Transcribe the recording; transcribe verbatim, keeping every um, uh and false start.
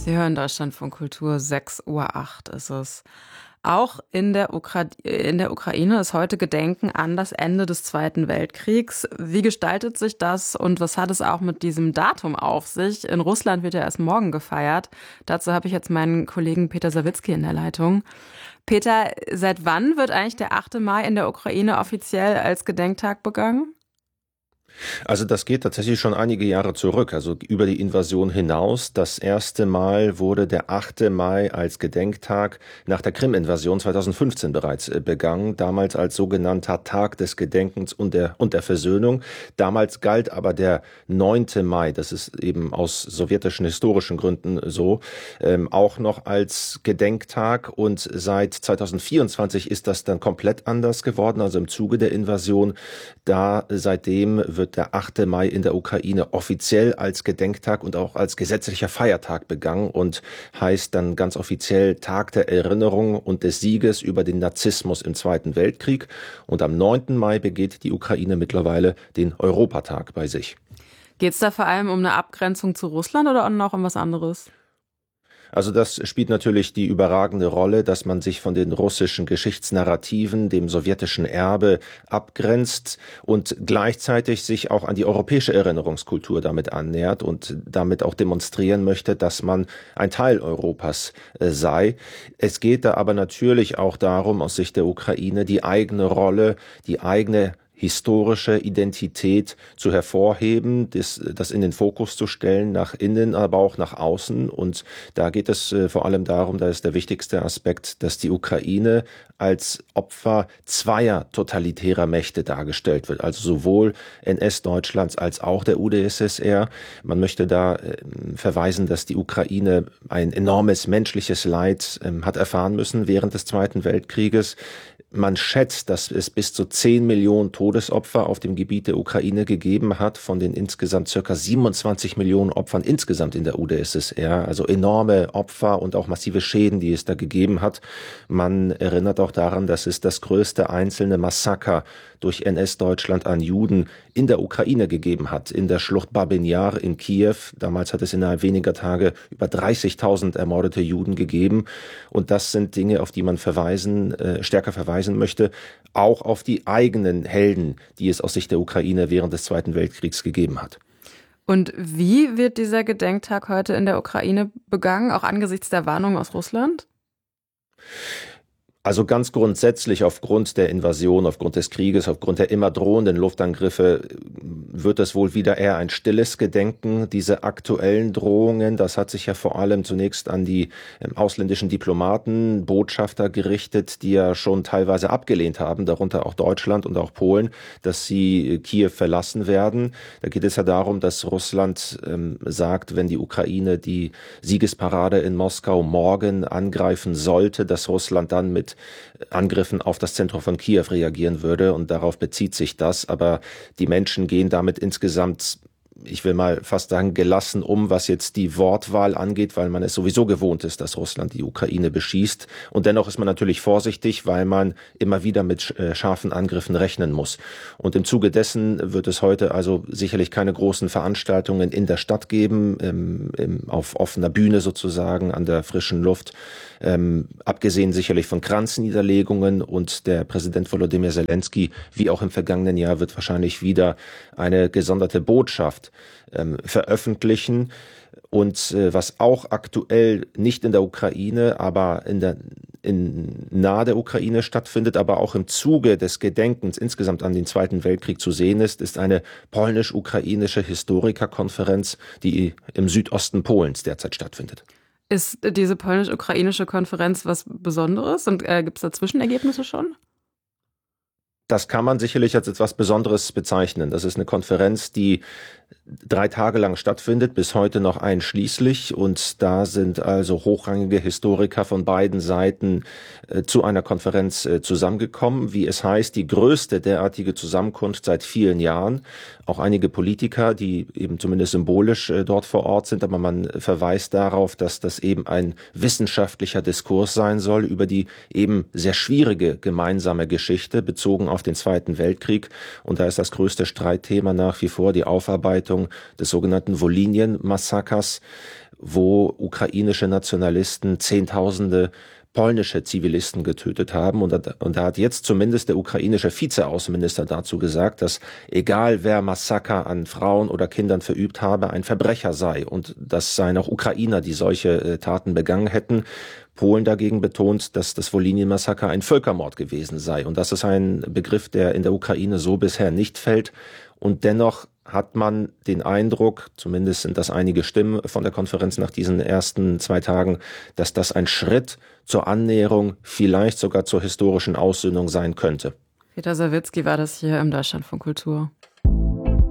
Sie hören Deutschlandfunk Kultur, sechs Uhr acht ist es. Auch in der, Ukra in der Ukraine ist heute Gedenken an das Ende des Zweiten Weltkriegs. Wie gestaltet sich das und was hat es auch mit diesem Datum auf sich? In Russland wird ja erst morgen gefeiert. Dazu habe ich jetzt meinen Kollegen Peter Sawicki in der Leitung. Peter, seit wann wird eigentlich der achte Mai in der Ukraine offiziell als Gedenktag begangen? Also das geht tatsächlich schon einige Jahre zurück, also über die Invasion hinaus. Das erste Mal wurde der achte Mai als Gedenktag nach der Krim-Invasion zweitausendfünfzehn bereits begangen, damals als sogenannter Tag des Gedenkens und der, und der Versöhnung. Damals galt aber der neunte Mai, das ist eben aus sowjetischen historischen Gründen so, ähm, auch noch als Gedenktag, und seit zweitausendvierundzwanzig ist das dann komplett anders geworden, also im Zuge der Invasion. Da seitdem wird der achte Mai in der Ukraine offiziell als Gedenktag und auch als gesetzlicher Feiertag begangen und heißt dann ganz offiziell Tag der Erinnerung und des Sieges über den Nazismus im Zweiten Weltkrieg. Und am neunten Mai begeht die Ukraine mittlerweile den Europatag bei sich. Geht es da vor allem um eine Abgrenzung zu Russland oder auch noch um was anderes? Also das spielt natürlich die überragende Rolle, dass man sich von den russischen Geschichtsnarrativen, dem sowjetischen Erbe abgrenzt und gleichzeitig sich auch an die europäische Erinnerungskultur damit annähert und damit auch demonstrieren möchte, dass man ein Teil Europas äh, sei. Es geht da aber natürlich auch darum, aus Sicht der Ukraine die eigene Rolle, die eigene historische Identität zu hervorheben, das, das in den Fokus zu stellen, nach innen, aber auch nach außen. Und da geht es äh, vor allem darum, da ist der wichtigste Aspekt, dass die Ukraine als Opfer zweier totalitärer Mächte dargestellt wird, also sowohl N S-Deutschlands als auch der U d S S R. Man möchte da äh, verweisen, dass die Ukraine ein enormes menschliches Leid äh, hat erfahren müssen während des Zweiten Weltkrieges. Man schätzt, dass es bis zu zehn Millionen Todesopfer auf dem Gebiet der Ukraine gegeben hat, von den insgesamt circa siebenundzwanzig Millionen Opfern insgesamt in der U d S S R. Also enorme Opfer und auch massive Schäden, die es da gegeben hat. Man erinnert auch daran, dass es das größte einzelne Massaker durch N S-Deutschland an Juden in der Ukraine gegeben hat, in der Schlucht Babyn Jar in Kiew. Damals hat es innerhalb weniger Tage über dreißigtausend ermordete Juden gegeben. Und das sind Dinge, auf die man verweisen, äh, stärker verweisen möchte, auch auf die eigenen Helden, die es aus Sicht der Ukraine während des Zweiten Weltkriegs gegeben hat. Und wie wird dieser Gedenktag heute in der Ukraine begangen, auch angesichts der Warnung aus Russland? Also ganz grundsätzlich aufgrund der Invasion, aufgrund des Krieges, aufgrund der immer drohenden Luftangriffe wird es wohl wieder eher ein stilles Gedenken. Diese aktuellen Drohungen, das hat sich ja vor allem zunächst an die ähm, ausländischen Diplomaten, Botschafter gerichtet, die ja schon teilweise abgelehnt haben, darunter auch Deutschland und auch Polen, dass sie Kiew verlassen werden. Da geht es ja darum, dass Russland ähm, sagt, wenn die Ukraine die Siegesparade in Moskau morgen angreifen sollte, dass Russland dann mit Angriffen auf das Zentrum von Kiew reagieren würde, und darauf bezieht sich das. Aber die Menschen gehen damit insgesamt, ich will mal fast sagen, gelassen um, was jetzt die Wortwahl angeht, weil man es sowieso gewohnt ist, dass Russland die Ukraine beschießt. Und dennoch ist man natürlich vorsichtig, weil man immer wieder mit äh, scharfen Angriffen rechnen muss. Und im Zuge dessen wird es heute also sicherlich keine großen Veranstaltungen in der Stadt geben, ähm, im, auf offener Bühne sozusagen, an der frischen Luft. Ähm, abgesehen sicherlich von Kranzniederlegungen, und der Präsident Volodymyr Zelensky, wie auch im vergangenen Jahr, wird wahrscheinlich wieder eine gesonderte Botschaft ähm, veröffentlichen. Und äh, was auch aktuell nicht in der Ukraine, aber in der in nahe der Ukraine stattfindet, aber auch im Zuge des Gedenkens insgesamt an den Zweiten Weltkrieg zu sehen ist, ist eine polnisch-ukrainische Historikerkonferenz, die im Südosten Polens derzeit stattfindet. Ist diese polnisch-ukrainische Konferenz was Besonderes und äh, gibt es da Zwischenergebnisse schon? Das kann man sicherlich als etwas Besonderes bezeichnen. Das ist eine Konferenz, die drei Tage lang stattfindet, bis heute noch einschließlich. Und da sind also hochrangige Historiker von beiden Seiten äh, zu einer Konferenz äh, zusammengekommen. Wie es heißt, die größte derartige Zusammenkunft seit vielen Jahren. Auch einige Politiker, die eben zumindest symbolisch äh, dort vor Ort sind. Aber man verweist darauf, dass das eben ein wissenschaftlicher Diskurs sein soll über die eben sehr schwierige gemeinsame Geschichte bezogen auf den Zweiten Weltkrieg. Und da ist das größte Streitthema nach wie vor die Aufarbeitung des sogenannten Wolinien-Massakers. wo ukrainische Nationalisten Zehntausende polnische Zivilisten getötet haben. Und, und da hat jetzt zumindest der ukrainische Vizeaußenminister dazu gesagt, dass egal wer Massaker an Frauen oder Kindern verübt habe, ein Verbrecher sei. Und das seien auch Ukrainer, die solche äh, Taten begangen hätten. Polen dagegen betont, dass das Wolynin-Massaker ein Völkermord gewesen sei. Und das ist ein Begriff, der in der Ukraine so bisher nicht fällt. Und dennoch hat man den Eindruck, zumindest sind das einige Stimmen von der Konferenz nach diesen ersten zwei Tagen, dass das ein Schritt zur Annäherung, vielleicht sogar zur historischen Aussöhnung sein könnte. Peter Sawicki war das hier im Deutschlandfunk Kultur.